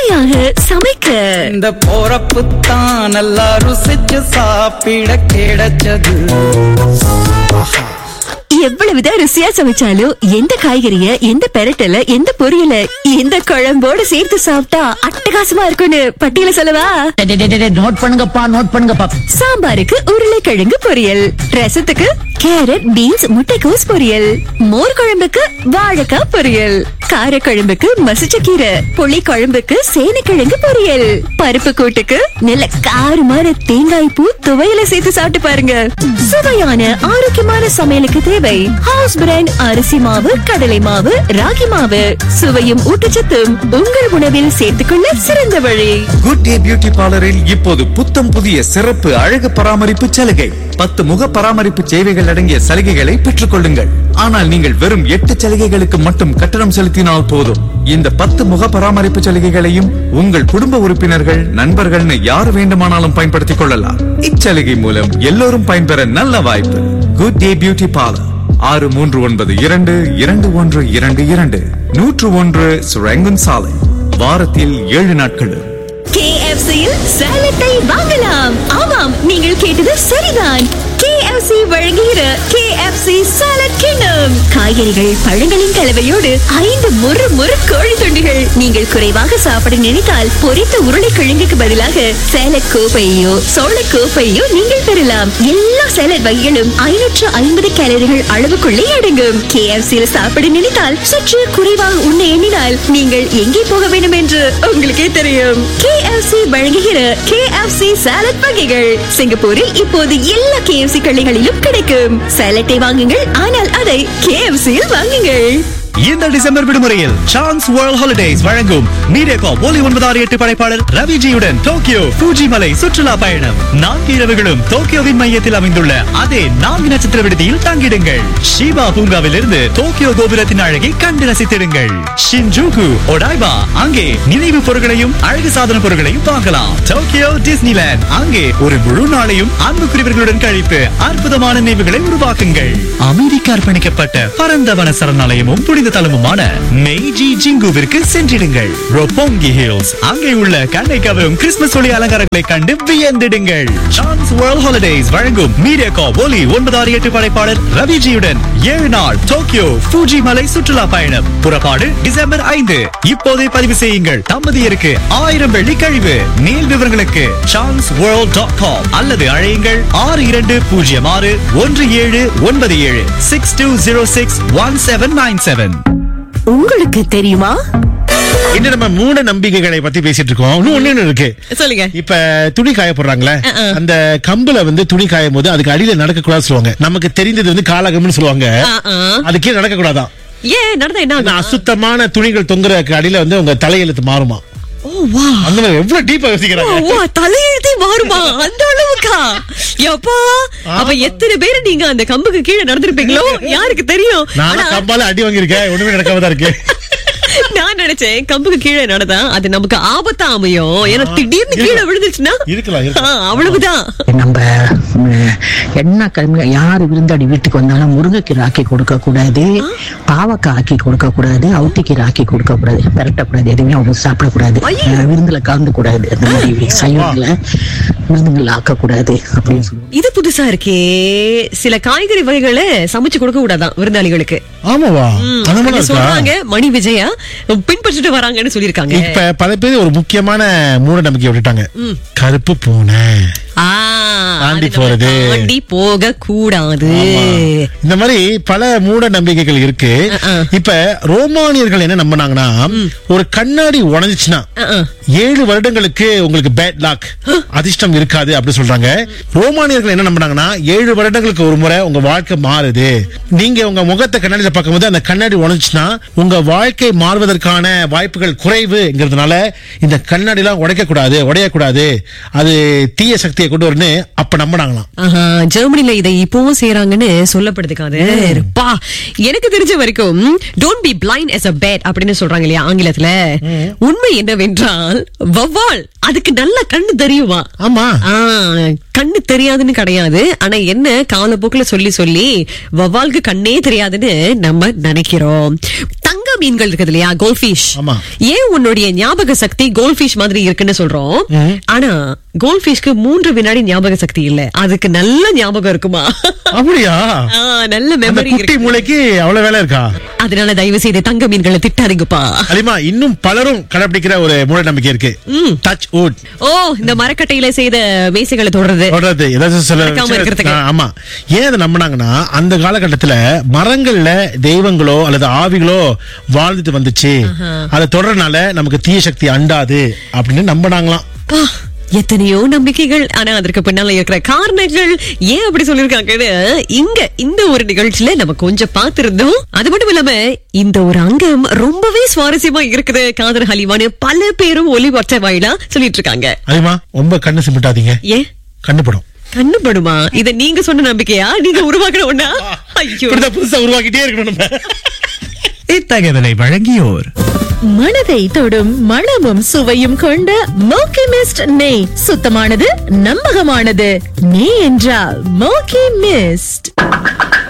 சுவையாக சமைக்க இந்த போறப்பு தான் நல்லா ருசிச்சு சாப்பிட கிடைச்சது. எவ்வளவுதான் ருசியா சமைச்சாலும் எந்த காய்கறிய, எந்த பெரட்டல, எந்த பொரியல, எந்த குழம்போட சேர்த்து சாப்பிட்டா அட்டகாசமா இருக்கும்னு பட்டியல சொல்லவா? நோட் பண்ணுங்கப்பா. சாம்பாருக்கு உருளைக்கிழங்கு பொரியல், ரசத்துக்கு கேரட் பீன்ஸ் முட்டைக்கோஸ் பொரியல், மோர் குழம்புக்கு வாழைக்காய் பொரியல், கார குழம்புக்கு மசிச்சக்கீரை, புளி குழம்புக்கு சேனைக்கிழங்கு பொரியல், பருப்பு கூட்டுக்கு நல்ல காரமான தேங்காய் பூ துவையில சேர்த்து சாப்பிட்டு பாருங்க. சுவையான ஆரோக்கியமான சமையலுக்கு தேவை ஹவுஸ் பிராண்ட் அரிசி மாவு, கடலை மாவு, ராகி மாவு. சுவையும் ஊட்டச்சத்தும் உங்கள் உணவில் சேர்த்துக்கொள்ள சிறந்த வழி. குட் டே பியூட்டி பார்லரில் இப்போது புத்தம் புதிய சிறப்பு அழகு பராமரிப்பு சலுகை. 10 முக பராமரிப்பு சேவைகள் அடங்கிய சலுகைகளை பெற்றுக் கொள்ளுங்கள். ஆனால் நீங்கள் வெறும் 8 சலுகைகளுக்கு மட்டும் கட்டணம் செலுத்தினால் போதும். இந்த 10 முக பராமரிப்பு சலுகைகளையும் உங்கள் குடும்ப உறுப்பினர்கள், நண்பர்கள்னு யார் வேண்டுமானாலும் பயன்படுத்திக் கொள்ளலாம். இச்சலுகை மூலம் எல்லோரும் பயன்பெற நல்ல வாய்ப்பு. குட் டே பியூட்டி பார்லர் 63922122 101 சுரங்கன் சாலை. வாரத்தில் 7 நாட்களும். KFC-யில் சாலட்டை வாங்கலாம். ஆமாம், நீங்கள் கேட்டது சரிதான். KFC வழங்குகிற KFC சாலட் கிண்ணம். காய்கறிகள், பழங்களின் கலவையோடு 5 முறு கோழி துண்டுகள். நீங்கள் குறைவாக சாப்பிட நினைத்தால் பொரித்த உருளைக்கிழங்குக்கு பதிலாக சாலட் கோப்பையோ சோள கோப்பையோ நீங்கள் பெறலாம். எல்லா சாலட் வகைகளும் 550 கேலரிகள் அளவுக்குள்ளே அடங்கும். KFC-யில் சாப்பிட நினைத்தால் சற்று குறைவாக உண்ண எண்ணினால் நீங்கள் எங்கே போக வேண்டும் என்று உங்களுக்கே தெரியும். KFC வழங்குகிற KFC சாலட் வகைகள் சிங்கப்பூரில் இப்போது எல்லா KFC கடைகளிலும் கிடைக்கும். சாலட்டை வாங்குங்கள், ஆனால் அதை KFC-யில் வாங்குங்கள். இந்த டிசம்பர் விடுமுறையில் சான்ஸ் வேர்ல்ட் ஹாலிடேஸ் வழங்கும் மீடியாகாப் ஒலி 968 படைப்பாளர் ரவிஜியுடன் டோக்கியோ ஃபூஜி மலை சுற்றுலா பயணம். 4 இரவுகளும் டோக்கியோவின் மையத்தில் அமைந்துள்ள அதே 4 நட்சத்திர விடுதியில் தங்கிடுங்கள். ஷிபா பூங்காவிலிருந்து டோக்கியோ கோபுரத்தின் அழகை கண்டு ரசித்திடுங்கள். ஷின்ஜூகு, ஒடாய்பா, அங்கே நினைவு பொருட்களையும் அழகு சாதன பொருட்களையும் வாங்கலாம். டோக்கியோ டிஸ்னிலேண்ட், அங்கே ஒரு முழு நாளையும் அன்புக்குரியவர்களுடன் கழிப்பு அற்புதமான நினைவுகளை உருவாக்குங்கள். அமெரிக்க அர்ப்பணிக்கப்பட்ட பரந்தவன சரணாலயமும் புனித தலமுமான மெய்ஜி ஜிங்குவிற்கு சென்றிடுங்கள். ரொப்போங்கி ஹில்ஸ், அங்கே உள்ள கண்ணை கவரும் கிறிஸ்துமஸ் ஒளி அலங்காரங்களை கண்டு வியந்திடுங்கள். சான்ஸ் வேர்ல்ட் ஹாலிடேஸ் வழங்கும் மீடியாகாப் ஒலி 968 படைப்பாளர் ரவிஜியுடன் 7 நாள் டோக்கியோ ஃபூஜி மலை சுற்றுலா பயணம். புறப்பாடு டிசம்பர் 5. இப்போதே பதிவு செய்யுங்கள். தம்பதியருக்கு 1000 வெள்ளி கழிவு. மேல் விவரங்களுக்கு chanceworld.com அல்லது அழையுங்கள் 62061797 62061797. உங்களுக்கு தெரியுமா? இன்னும் நம்ம மூட நம்பிக்கைகளை பத்தி பேசிட்டு இருக்கோம். ஒண்ணு இருக்கு, சொல்லுங்க. இப்ப துணி காய போடுறாங்களே, அந்த கம்புல துணி காயும் போது அதுக்கு அடியில நடக்க கூடாது சொல்லுவாங்க. நமக்கு தெரிந்தது காலகம்னு சொல்லுவாங்க. அதுக்கே நடக்க கூடாதான். ஏன் நடந்தா என்ன? அசுத்தமான துணிகள் தொங்குற அடியில உங்க தலையெழுத்து மாறுமா? அந்த மாதிரி எவ்வளவு டீப்பா யோசிக்கிறாங்க. தலையெழுத்தே மாறுமா? அந்த அளவுக்கா? எப்பா, அப்ப எத்தனை பேரு நீங்க அந்த கம்புக்கு கீழே நடந்திருப்பீங்களோ யாருக்கு தெரியும். நானும் கம்பால அடி வாங்கியிருக்கேன், ஒண்ணுமே நடக்காம தான் இருக்கு. நான் நினைச்சேன் கம்புக்கு கீழே நடந்தா அது நமக்கு ஆபத்தா அமையும். ஏன்னா திடீர்னு கீழே விழுந்துச்சுன்னா அவ்வளவுதான். நம்ம என்ன கிழமை யாரு விருந்தாடி வீட்டுக்கு வந்தாலும் முருங்கைக்கீரை ஆக்கி கொடுக்க கூடாது, பாவக்காய் ஆக்கி கொடுக்க கூடாது, அவுத்திக்கீரை ஆக்கி கொடுக்க கூடாது, பெரட்டக்கூடாது, எதுவுமே அவங்க சாப்பிடக்கூடாது, விருந்துல கலந்து கூடாது, அந்த மாதிரி சைவங்களை விருந்துகள் ஆக்க கூடாது அப்படின்னு சொல்லுவாங்க. இது புதுசா இருக்கே. சில காய்கறி வகைகளை சமைச்சு கொடுக்க கூடாதான் விருந்தாளிகளுக்கு. ஆமாவா? சொல்றாங்க. மணி விஜயா பின்பற்றிட்டு வராங்கன்னு சொல்லிருக்காங்க. இப்ப பல பேர் ஒரு முக்கியமான மூட நம்பிக்கை விட்டுட்டாங்க. கருப்பு பூனை தாண்டி போறது, தாண்டி போக கூடாது. இந்த மாதிரி பல மூட நம்பிக்கைகள் இருக்கு. இப்ப ரோமானியர்கள் என்ன நம்பினாங்கன்னா, ஒரு கண்ணாடி உடைஞ்சிச்சுன்னா 7 வருடங்களுக்கு உங்களுக்கு பேட் லாக், அதிர்ஷ்டம் இருக்காது அப்படி சொல்றாங்க. ரோமானியர்கள் என்ன நம்பினாங்கன்னா, 7 வருடங்களுக்கு ஒரு முறை உங்க வாழ்க்கை மாறுது. நீங்க உங்க முகத்தை கண்ணாடியில பார்க்கும்போது அந்த கண்ணாடி உடைஞ்சிச்சுன்னா உங்க வாழ்க்கை மாறுவதற்கான வாய்ப்புகள் குறைவுங்கிறதுனால இந்த கண்ணாடி எல்லாம் உடையக்கூடாது, அது தீய சக்தியை கொண்டு வரணும்னு அப்ப நம்பினாங்களாம். ஜெர்மனில இதை இப்பவும் செய்யறாங்கன்னு சொல்லப்படுதுக்காது. எனக்கு தெரிஞ்ச வரைக்கும் don't be blind as a bat அப்படின்னு சொல்றாங்க இல்லையா ஆங்கிலத்துல. உண்மை என்னவென்றால் வவ்வால் அதுக்கு நல்ல கண்ணு தெரியுமா? ஆமா, கண்ணு தெரியாதுன்னு கிடையாது. ஆனா என்ன, காலப்போக்குல சொல்லி வவ்வாலுக்கு கண்ணே தெரியாதுன்னு நம்ம நினைக்கிறோம். தங்க தங்க மீன்கள் இருக்குது இல்லையா, கோல்ட்ஃபிஷ். ஆமா. ஏன் உன்னுடைய ஞாபக சக்தி கோல்ட்ஃபிஷ் மாதிரி இருக்குன்னு சொல்றோம். ஆனா கோல்ட்ஃபிஷ்க்கு 3 வினாடி ஞாபக சக்தி இல்ல, அதுக்கு நல்ல ஞாபகம் இருக்குமா? அப்படியா? நல்ல மெமரி குட்டி மூளைக்கு அவ்வளவு வேலை இருக்கா? அதனால தயவு செய்து தங்க மீன்களை திட்டாதீங்கப்பா. அலிமா, இன்னும் பலரும் கடைபிடிக்கிற ஒரு மூட நம்பிக்கை இருக்கு. Touch wood. இந்த மரக்கட்டையில செய்த மேசைகளை தொடர்றது ஆமா. ஏன் அதை நம்பினாங்கன்னா, அந்த காலகட்டத்துல மரங்கள்ல தெய்வங்களோ அல்லது ஆவிகளோ வாழ்ந்துட்டு வந்துச்சு, அதை தொடர்றதுனால நமக்கு தீய சக்தி அண்டாது அப்படின்னு நம்பினாங்களாம். எத்தனையோ நம்பிக்கைகள். ஆனா அதற்கு பின்னால இருக்கிற காரணங்கள் ஏன் அப்படி சொல்லிருக்காங்கன்னு இங்க இந்த ஒரு நிகழ்ச்சியில நம்ம கொஞ்சம் பார்த்திருந்தோம். அது மட்டும் இல்லாம இந்த ஒரு அங்கம் ரொம்பவே சுவாரஸ்யமா இருக்குது. காதர் ஹலிமான்னு பல பேரும் ஒலிபரச்ச வாயிலா சொல்லிட்டு இருக்காங்க. ஹலிமா, ரொம்ப கண்ணு சிமிட்டாதீங்க. ஏன் கண்ணுப்படும்? கண்ணுப்படுமா? இத நீங்க சொன்ன நம்பிக்கையா? நீங்க உருவாக்கின ஒண்ணா? ஐயோ, புதுசா உருவாக்கிட்டே இருக்கணும். இத்தகவலை வழங்கியோர் மனதை தொடும் மணமும் சுவையும் கொண்ட மோக்கி மிஸ்ட் நெய். சுத்தமானது, நம்பகமானது. நெய் என்றால் மோக்கி மிஸ்ட்.